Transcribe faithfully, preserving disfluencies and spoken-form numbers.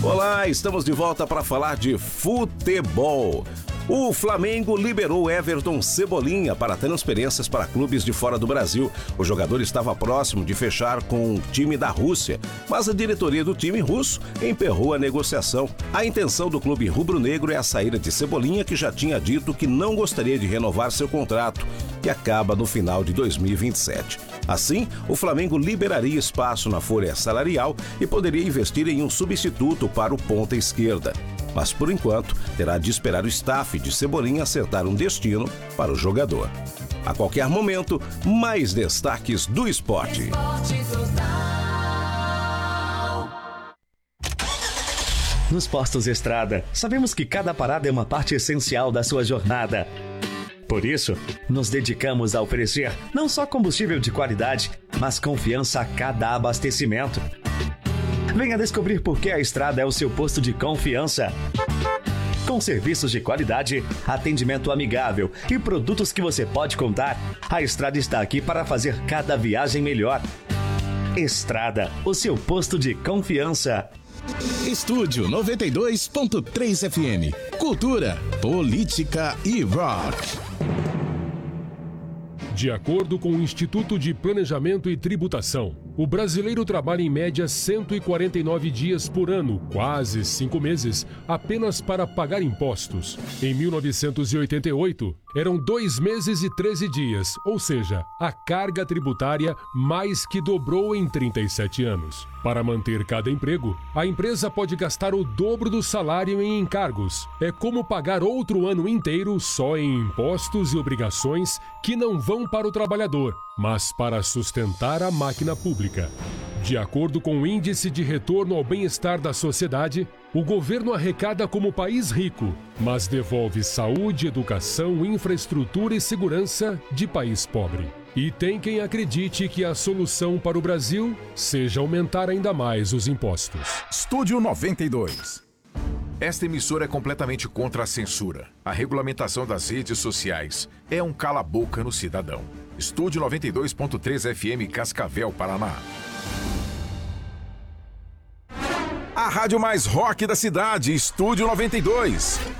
Olá, estamos de volta para falar de futebol. O Flamengo liberou Everton Cebolinha para transferências para clubes de fora do Brasil. O jogador estava próximo de fechar com o time da Rússia, mas a diretoria do time russo emperrou a negociação. A intenção do clube rubro-negro é a saída de Cebolinha, que já tinha dito que não gostaria de renovar seu contrato, que acaba no final de dois mil e vinte e sete. Assim, o Flamengo liberaria espaço na folha salarial e poderia investir em um substituto para o ponta esquerda. Mas, por enquanto, terá de esperar o staff de Cebolinha acertar um destino para o jogador. A qualquer momento, mais destaques do esporte. Nos Postos Estrada, sabemos que cada parada é uma parte essencial da sua jornada. Por isso, nos dedicamos a oferecer não só combustível de qualidade, mas confiança a cada abastecimento. Venha descobrir por que a Estrada é o seu posto de confiança. Com serviços de qualidade, atendimento amigável e produtos que você pode contar, a Estrada está aqui para fazer cada viagem melhor. Estrada, o seu posto de confiança. Estúdio noventa e dois ponto três F M. Cultura, política e rock. De acordo com o Instituto de Planejamento e Tributação, o brasileiro trabalha em média cento e quarenta e nove dias por ano, quase cinco meses, apenas para pagar impostos. Em mil novecentos e oitenta e oito, eram dois meses e treze dias, ou seja, a carga tributária mais que dobrou em trinta e sete anos. Para manter cada emprego, a empresa pode gastar o dobro do salário em encargos. É como pagar outro ano inteiro só em impostos e obrigações que não vão para o trabalhador, mas para sustentar a máquina pública. De acordo com o Índice de Retorno ao Bem-Estar da Sociedade, o governo arrecada como país rico, mas devolve saúde, educação, infraestrutura e segurança de país pobre. E tem quem acredite que a solução para o Brasil seja aumentar ainda mais os impostos. Estúdio noventa e dois. Esta emissora é completamente contra a censura. A regulamentação das redes sociais é um cala-boca no cidadão. Estúdio noventa e dois ponto três F M, Cascavel, Paraná. A rádio mais rock da cidade, Estúdio noventa e dois.